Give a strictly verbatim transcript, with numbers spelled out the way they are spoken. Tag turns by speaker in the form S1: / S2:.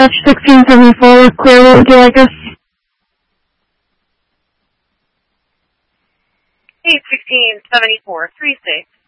S1: dispatch sixteen seventy-four with clear. What would you like us?
S2: Eight sixteen seventy four three six.